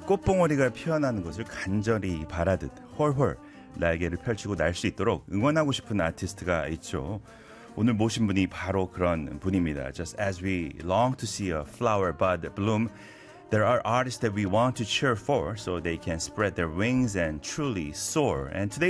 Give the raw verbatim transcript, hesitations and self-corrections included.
꽃봉오리가 피어나는 것을 간절히 바라듯 헐헐 날개를 펼치고 날 수 있도록 응원하고 싶은 아티스트가 있죠. 오늘 모신 분이 바로 그런 분입니다. Just as we long to see a flower bud bloom, there are artists that we want to cheer for so they can spread their wings and truly soar. And today